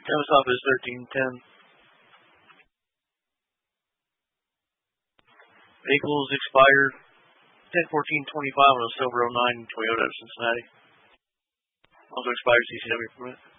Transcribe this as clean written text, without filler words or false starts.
Canvas off is 1310. Vehicles expired 10/14/25 on a silver 09 Toyota of Cincinnati. Also expired CCW permit.